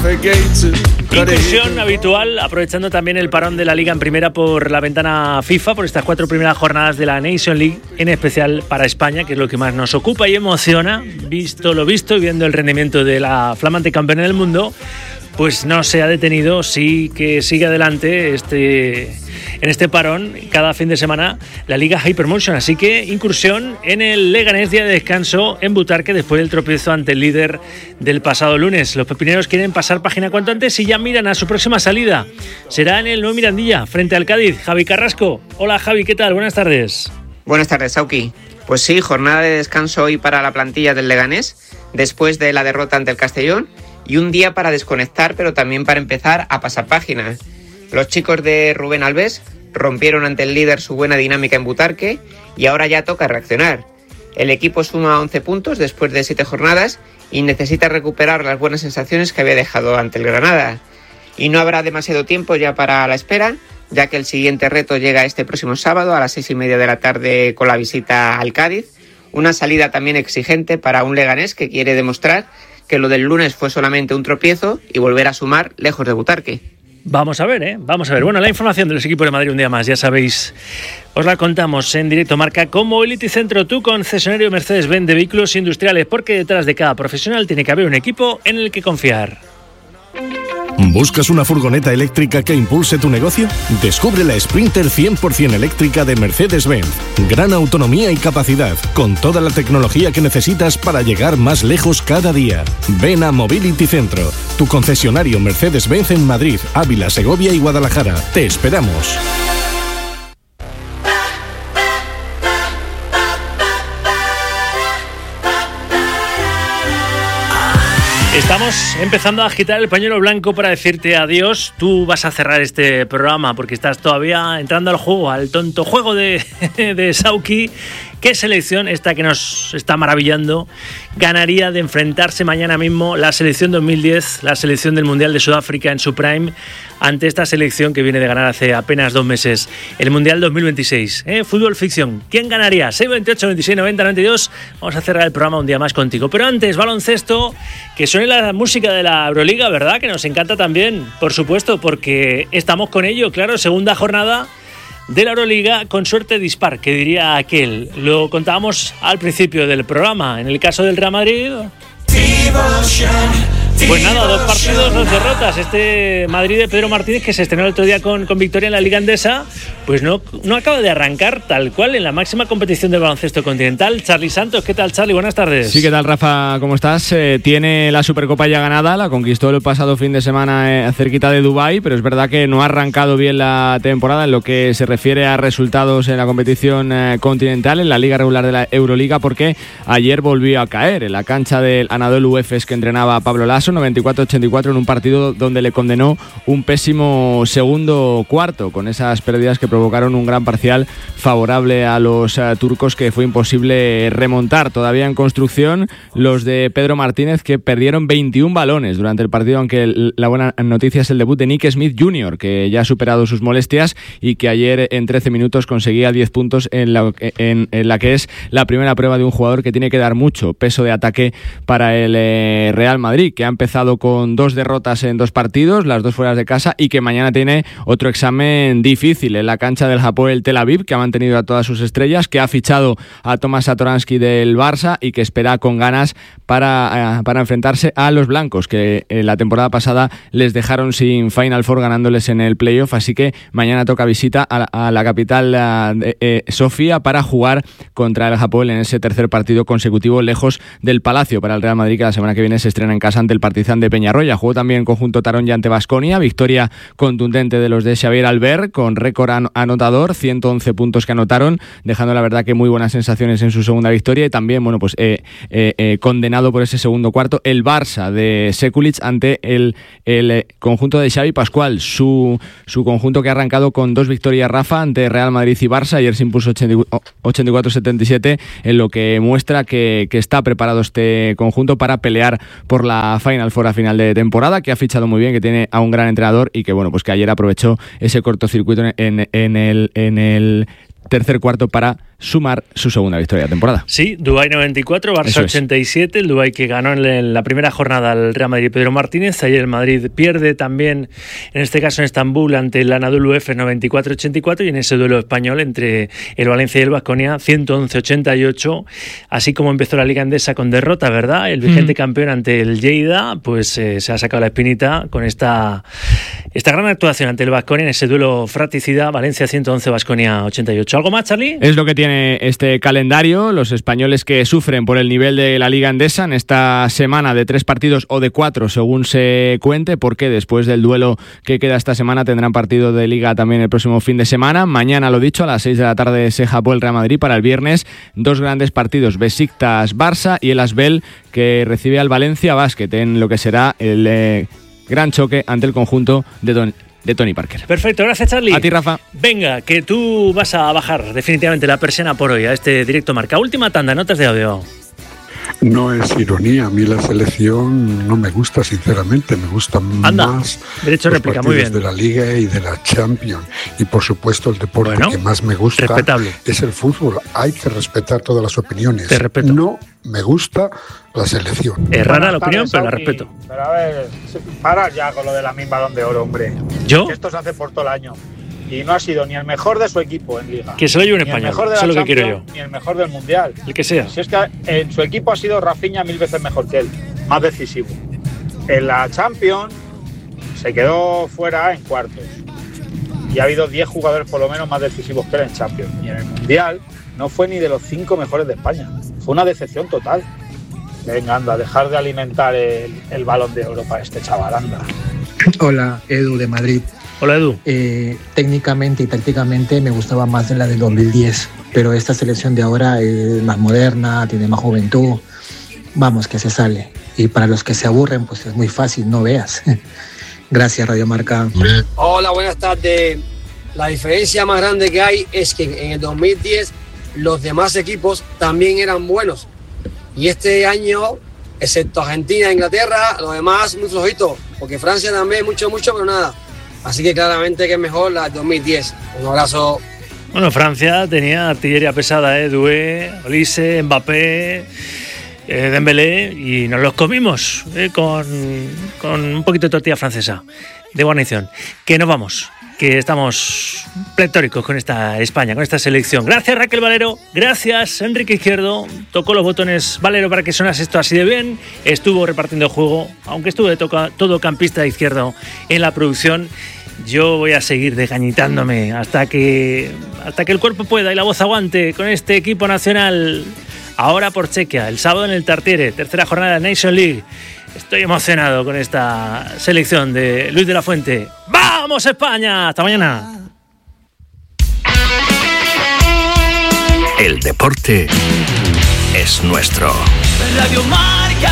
Incursión habitual, aprovechando también el parón de la Liga en Primera por la ventana FIFA, por estas 4 primeras jornadas de la Nation League, en especial para España, que es lo que más nos ocupa y emociona, visto lo visto y viendo el rendimiento de la flamante campeona del mundo. Pues no se ha detenido, sí que sigue adelante en este parón cada fin de semana la Liga Hypermotion. Así que incursión en el Leganés, día de descanso en Butarque después del tropiezo ante el líder del pasado lunes. Los pepineros quieren pasar página cuanto antes y ya miran a su próxima salida. Será en el Nuevo Mirandilla, frente al Cádiz. Javi Carrasco. Hola Javi, ¿qué tal? Buenas tardes. Buenas tardes, Sauki. Pues sí, jornada de descanso hoy para la plantilla del Leganés, después de la derrota ante el Castellón. Y un día para desconectar, pero también para empezar a pasar páginas. Los chicos de Rubén Alves rompieron ante el líder su buena dinámica en Butarque y ahora ya toca reaccionar. El equipo suma 11 puntos después de 7 jornadas y necesita recuperar las buenas sensaciones que había dejado ante el Granada. Y no habrá demasiado tiempo ya para la espera, ya que el siguiente reto llega este próximo sábado a las 6:30 de la tarde con la visita al Cádiz. Una salida también exigente para un Leganés que quiere demostrar que lo del lunes fue solamente un tropiezo y volver a sumar lejos de Butarque. Vamos a ver, Vamos a ver. Bueno, la información de los equipos de Madrid un día más, ya sabéis, os la contamos en directo Marca con Mobility Centro, tu concesionario Mercedes-Benz de vehículos industriales, porque detrás de cada profesional tiene que haber un equipo en el que confiar. ¿Buscas una furgoneta eléctrica que impulse tu negocio? Descubre la Sprinter 100% eléctrica de Mercedes-Benz. Gran autonomía y capacidad, con toda la tecnología que necesitas para llegar más lejos cada día. Ven a Mobility Centro, tu concesionario Mercedes-Benz en Madrid, Ávila, Segovia y Guadalajara. Te esperamos. Estamos empezando a agitar el pañuelo blanco para decirte adiós. Tú vas a cerrar este programa porque estás todavía entrando al juego, al tonto juego de Sauki. ¿Qué selección esta que nos está maravillando ganaría de enfrentarse mañana mismo la selección 2010, la selección del Mundial de Sudáfrica en su prime, ante esta selección que viene de ganar hace apenas 2 meses el Mundial 2026? Fútbol ficción. ¿Quién ganaría? 628, 26, 90, 92. Vamos a cerrar el programa un día más contigo. Pero antes, baloncesto, que suene la música de la Euroliga, ¿verdad? Que nos encanta también, por supuesto, porque estamos con ello. Claro, segunda jornada de la Euroliga con suerte dispar, que diría aquel. Lo contábamos al principio del programa. En el caso del Real Madrid, pues nada, 2 partidos, 2 derrotas. Este Madrid de Pedro Martínez, que se estrenó el otro día con victoria en la Liga Endesa, pues no acaba de arrancar tal cual en la máxima competición del baloncesto continental. Charly Santos, ¿qué tal, Charly? Buenas tardes. Sí, ¿qué tal, Rafa? ¿Cómo estás? Tiene la Supercopa ya ganada, la conquistó el pasado fin de semana cerquita de Dubái, pero es verdad que no ha arrancado bien la temporada en lo que se refiere a resultados en la competición continental, en la liga regular de la Euroliga, porque ayer volvió a caer en la cancha del Anadolu Efes que entrenaba a Pablo Lasso, 94-84 en un partido donde le condenó un pésimo segundo cuarto, con esas pérdidas que provocaron un gran parcial favorable a los turcos, que fue imposible remontar. Todavía en construcción los de Pedro Martínez, que perdieron 21 balones durante el partido, aunque la buena noticia es el debut de Nick Smith Jr., que ya ha superado sus molestias y que ayer en 13 minutos conseguía 10 puntos en la que es la primera prueba de un jugador que tiene que dar mucho peso de ataque para el Real Madrid, que ha empezado con 2 derrotas en 2 partidos, las 2 fuera de casa, y que mañana tiene otro examen difícil en la cancha del Hapoel Tel Aviv, que ha mantenido a todas sus estrellas, que ha fichado a Tomás Satoransky del Barça y que espera con ganas para enfrentarse a los blancos, que la temporada pasada les dejaron sin Final Four ganándoles en el playoff. Así que mañana toca visita a la capital Sofía para jugar contra el Hapoel en ese tercer partido consecutivo lejos del Palacio para el Real Madrid, que la semana que viene se estrena en casa ante el Partizan de Peñarroya. Jugó también conjunto Taronja ante Baskonia, victoria contundente de los de Xavier Albert con récord anotador, 111 puntos que anotaron, dejando la verdad que muy buenas sensaciones en su segunda victoria. Y también, bueno, pues condenado por ese segundo cuarto el Barça de Sekulic ante el conjunto de Xavi Pascual, su conjunto que ha arrancado con 2 victorias, Rafa, ante Real Madrid y Barça. Ayer se impuso 84-77, en lo que muestra que está preparado este conjunto para pelear por la Final Four a final de temporada, que ha fichado muy bien, que tiene a un gran entrenador y que, bueno, pues que ayer aprovechó ese cortocircuito en el tercer cuarto para sumar su segunda victoria de temporada. Sí, Dubái 94, Barça 87, el Dubái que ganó en la primera jornada al Real Madrid Pedro Martínez. Ayer el Madrid pierde también, en este caso en Estambul, ante el Anadolu Efes 94-84, y en ese duelo español entre el Valencia y el Baskonia 111-88. Así como empezó la Liga Endesa con derrota, ¿verdad? El vigente campeón ante el Lleida, pues se ha sacado la espinita con esta gran actuación ante el Baskonia en ese duelo fratricida, Valencia 111, Baskonia 88. ¿Algo más, Charlie? Es lo que tiene este calendario, los españoles que sufren por el nivel de la Liga Endesa en esta semana de 3 partidos o de 4 según se cuente, porque después del duelo que queda esta semana tendrán partido de Liga también el próximo fin de semana. Mañana, lo dicho, a las 6 de la tarde se japó el Real Madrid. Para el viernes, 2 grandes partidos, Besiktas-Barça y el Asbel, que recibe al Valencia Basket en lo que será el gran choque ante el conjunto de Tony Parker. Perfecto, gracias, Charlie. A ti, Rafa. Venga, que tú vas a bajar definitivamente la persiana por hoy a este directo Marca. Última tanda, notas de audio. No es ironía, a mí la selección no me gusta, sinceramente, me gustan más derecho los réplica, partidos muy bien, de la Liga y de la Champions. Y por supuesto el deporte que más me gusta es el fútbol. Hay que respetar todas las opiniones. Te respeto. No me gusta la selección. Es rara la opinión, pero la respeto. Pero a ver, para ya con lo de la misma Balón de Oro, hombre. ¿Yo? Esto se hace por todo el año. Y no ha sido ni el mejor de su equipo en Liga. Que se lo lleve un español, eso es lo que quiero yo. Ni el mejor del Mundial. El que sea. Si es que en su equipo ha sido Rafinha 1000 veces mejor que él, más decisivo. En la Champions se quedó fuera en cuartos. Y ha habido 10 jugadores por lo menos más decisivos que él en Champions. Y en el Mundial no fue ni de los 5 mejores de España. Fue una decepción total. Venga, anda, dejar de alimentar el Balón de Oro para este chaval, anda. Hola, Edu de Madrid. Hola, Edu. Técnicamente y tácticamente me gustaba más de la del 2010, pero esta selección de ahora es más moderna, tiene más juventud. Vamos, que se sale. Y para los que se aburren, pues es muy fácil, no veas. Gracias, Radio Marca. Hola, buenas tardes. La diferencia más grande que hay es que en el 2010 los demás equipos también eran buenos. Y este año, excepto Argentina e Inglaterra, los demás muy flojitos, porque Francia también mucho, pero nada. Así que claramente que es mejor la del 2010. Un abrazo. Bueno, Francia tenía artillería pesada, Doué, Olise, Mbappé, Dembélé, y nos los comimos con un poquito de tortilla francesa de guarnición. Que nos vamos, que estamos pletóricos con esta España, con esta selección. Gracias, Raquel Valero. Gracias, Enrique Izquierdo. Tocó los botones Valero para que sonase esto así de bien. Estuvo repartiendo el juego, aunque estuve todo campista izquierdo en la producción. Yo voy a seguir desgañitándome hasta que el cuerpo pueda y la voz aguante con este equipo nacional. Ahora por Chequia, el sábado en el Tartiere, tercera jornada de Nation League. Estoy emocionado con esta selección de Luis de la Fuente. ¡Vamos, España! ¡Hasta mañana! El deporte es nuestro. Radio Marca.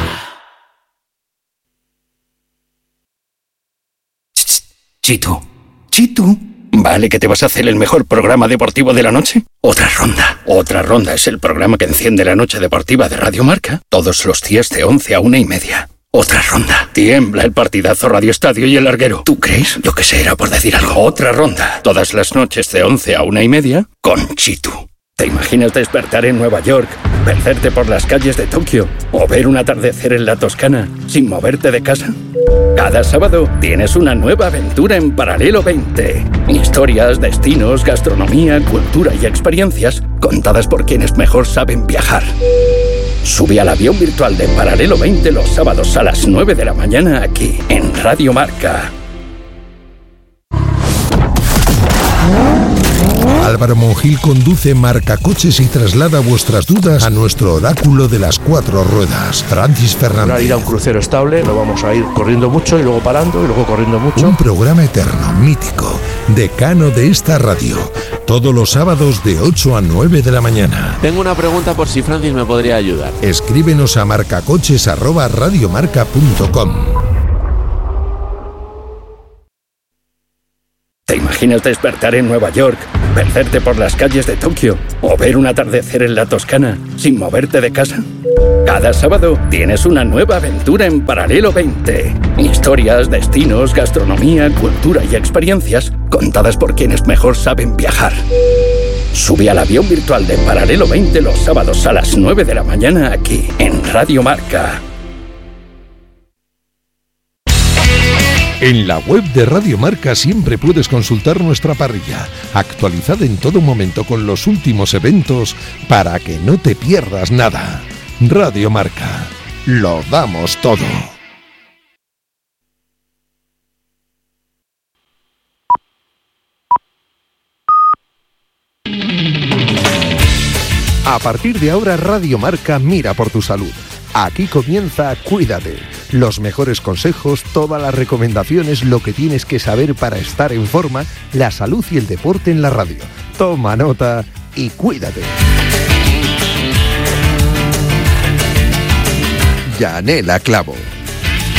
Chitu. ¿Vale que te vas a hacer el mejor programa deportivo de la noche? Otra ronda. Otra ronda es el programa que enciende la noche deportiva de Radio Marca todos los días de 11 a 1:30. Otra ronda. Tiembla el partidazo Radio Estadio y el larguero. ¿Tú crees? Yo que sé, era por decir algo. Otra ronda. Todas las noches de 11 a 1:30 con Chitu. ¿Te imaginas despertar en Nueva York, perderte por las calles de Tokio o ver un atardecer en la Toscana sin moverte de casa? Cada sábado tienes una nueva aventura en Paralelo 20. Historias, destinos, gastronomía, cultura y experiencias contadas por quienes mejor saben viajar. Sube al avión virtual de Paralelo 20 los sábados a las 9 de la mañana aquí en Radio Marca. Álvaro Monjil conduce Marcacoches y traslada vuestras dudas a nuestro oráculo de las 4 ruedas, Francis Fernández. Para ir a un crucero estable, no vamos a ir corriendo mucho y luego parando y luego corriendo mucho. Un programa eterno, mítico, decano de esta radio. Todos los sábados de 8 a 9 de la mañana. Tengo una pregunta por si Francis me podría ayudar. Escríbenos a marcacoches@radiomarca.com. ¿Te imaginas despertar en Nueva York, perderte por las calles de Tokio o ver un atardecer en la Toscana sin moverte de casa? Cada sábado tienes una nueva aventura en Paralelo 20. Historias, destinos, gastronomía, cultura y experiencias contadas por quienes mejor saben viajar. Sube al avión virtual de Paralelo 20 los sábados a las 9 de la mañana aquí, en Radio Marca. En la web de Radio Marca siempre puedes consultar nuestra parrilla, actualizada en todo momento con los últimos eventos para que no te pierdas nada. Radio Marca, lo damos todo. A partir de ahora, Radio Marca mira por tu salud. Aquí comienza Cuídate. Los mejores consejos, todas las recomendaciones, lo que tienes que saber para estar en forma, la salud y el deporte en la radio. Toma nota y cuídate. Yanela Clavo.